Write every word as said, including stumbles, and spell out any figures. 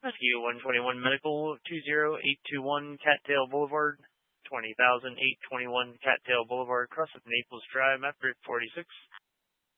Rescue one twenty-one Medical, two zero eight two one Cattail Boulevard, twenty thousand eight twenty-one Cattail Boulevard, across of Naples Drive, map grid forty-six.